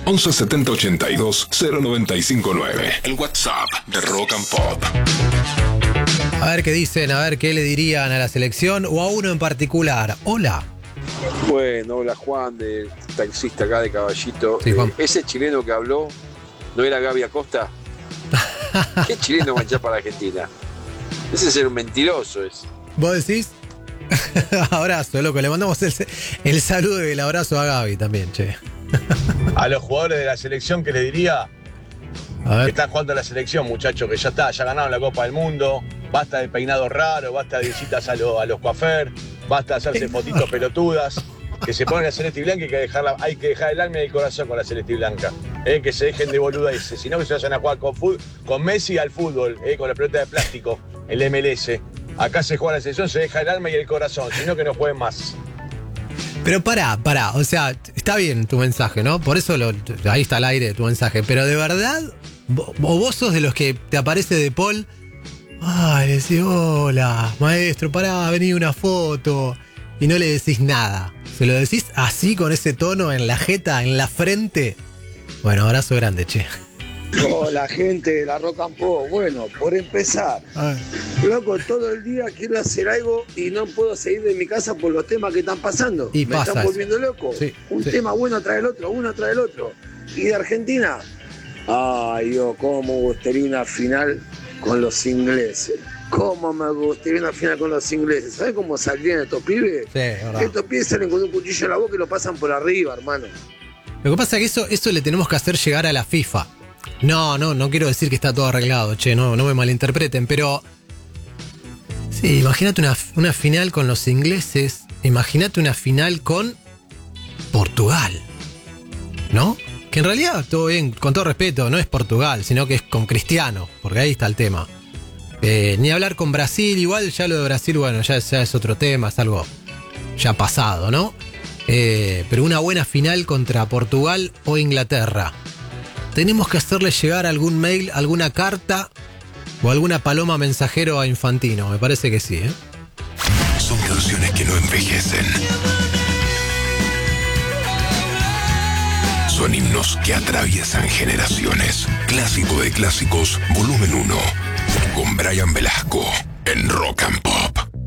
11 70 82 0959. El WhatsApp de Rock and Pop. A ver qué dicen, a ver qué le dirían a la selección o a uno en particular. Hola. Bueno, hola Juan, de taxista acá de Caballito. Sí, Juan. Ese chileno que habló, ¿no era Gaby Acosta? ¿Qué chileno manchar para Argentina? Ese es un mentiroso. ¿Vos decís? Abrazo, loco. Le mandamos el saludo y el abrazo a Gaby también, che. A los jugadores de la selección que le diría A ver. que están jugando a la selección, muchachos, que ya está, ya ganaron la Copa del Mundo, basta de peinados raros, basta de visitas a los coafer, basta de hacerse fotitos pelotudas, que se pongan la celeste y blanca y hay que dejar el alma y el corazón con la celeste y blanca, que se dejen de boludeces, sino que se vayan a jugar con Messi al fútbol, con la pelota de plástico, el MLS. Acá se juega la selección, se deja el alma y el corazón, sino que no jueguen más. Pero pará, o sea, está bien tu mensaje, ¿no? Por eso ahí está al aire tu mensaje, pero de verdad, o vos sos de los que te aparece De Paul, ay, le decís, hola, maestro, pará, vení una foto, y no le decís nada. Se lo decís así, con ese tono en la jeta, en la frente. Bueno, abrazo grande, che. Hola gente de la Rock and Pop. Bueno, por empezar, loco, todo el día quiero hacer algo y no puedo salir de mi casa por los temas que están pasando. Y me pasa están eso. volviendo loco. Sí, Un sí. tema bueno tras el otro, uno tras el otro. Y de Argentina, ay Dios, cómo me gustaría una final con los ingleses. Cómo me gustaría una final con los ingleses. ¿Sabes cómo saldrían estos pibes? Sí, verdad. Estos pibes salen con un cuchillo en la boca y lo pasan por arriba, hermano. Lo que pasa es que eso le tenemos que hacer llegar a la FIFA. No quiero decir que está todo arreglado, che, no me malinterpreten, pero sí, imagínate una final con los ingleses, imagínate una final con Portugal, ¿no? Que en realidad, todo bien, con todo respeto, no es Portugal, sino que es con Cristiano, porque ahí está el tema. Ni hablar con Brasil, igual ya lo de Brasil, bueno, ya es otro tema, es algo ya pasado, ¿no? Pero una buena final contra Portugal o Inglaterra. Tenemos que hacerle llegar algún mail, alguna carta o alguna paloma mensajero a Infantino. Me parece que sí, ¿eh? Son canciones que no envejecen. Son himnos que atraviesan generaciones. Clásico de clásicos, volumen 1. Con Brian Velasco en Rock and Pop.